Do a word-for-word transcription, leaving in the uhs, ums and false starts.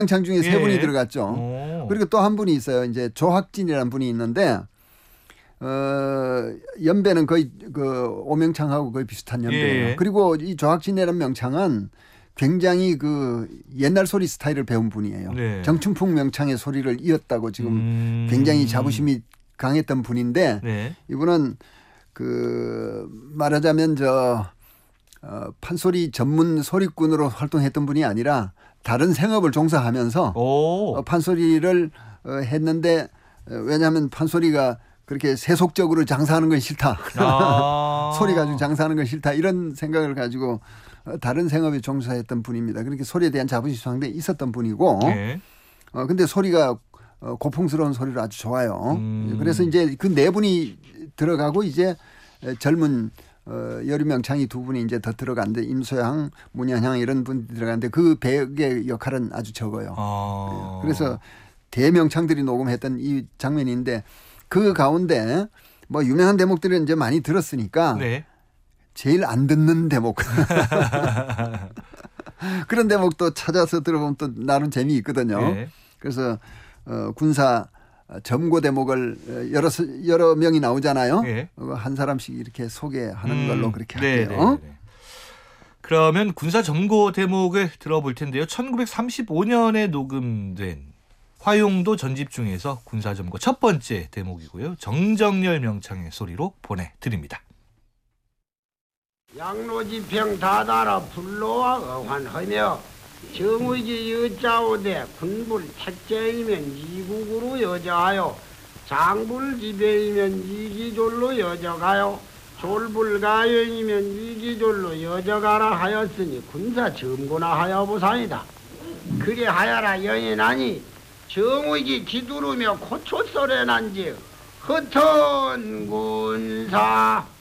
명창 중에 세 예. 분이 들어갔죠. 오. 그리고 또 한 분이 있어요. 이제 조학진이라는 분이 있는데 어, 연배는 거의 그 오명창하고 거의 비슷한 연배예요. 예. 그리고 이 조학진이라는 명창은 굉장히 그 옛날 소리 스타일을 배운 분이에요. 네. 정춘풍 명창의 소리를 이었다고 지금 음. 굉장히 자부심이 강했던 분인데 네. 이분은 그 말하자면 저 어, 판소리 전문 소리꾼으로 활동했던 분이 아니라 다른 생업을 종사하면서 오. 어, 판소리를 어, 했는데 어, 왜냐하면 판소리가 그렇게 세속적으로 장사하는 건 싫다. 아. 소리 가지고 장사하는 건 싫다. 이런 생각을 가지고 어, 다른 생업에 종사했던 분입니다. 그렇게 소리에 대한 자부심 상당히 있었던 분이고 네. 어, 근데 소리가 어, 고풍스러운 소리로 아주 좋아요. 음. 그래서 이제 그 네 분이 들어가고 이제 젊은 어, 여류명창이 두 분이 이제 더 들어갔는데 임소양, 문현향 이런 분들이 들어갔는데 그 배역의 역할은 아주 적어요. 아. 그래서 대명창들이 녹음했던 이 장면인데 그 가운데 뭐 유명한 대목들은 이제 많이 들었으니까 네. 제일 안 듣는 대목 그런 대목도 찾아서 들어보면 또 나름 재미있거든요. 네. 그래서 어, 군사 점고 대목을 여러 여러 명이 나오잖아요. 네. 한 사람씩 이렇게 소개하는 음. 걸로 그렇게 네, 할게요. 네, 네. 그러면 군사 점고 대목을 들어볼 텐데요. 천구백삼십오 년에 녹음된 화용도 전집 중에서 군사 점고 첫 번째 대목이고요. 정정열 명창의 소리로 보내드립니다. 양로지평 다다라 불로와 어환하며 정의지 여자오되 군불 택제이면 이국으로 여자하여 장불 지배이면 이기졸로 여자가요 졸불가연이면 이기졸로 여자가라 하였으니 군사 점고나 하여보사이다. 그리 하여라 여인하니 정의지 뒤두르며 고초소리 난지 흩은 군사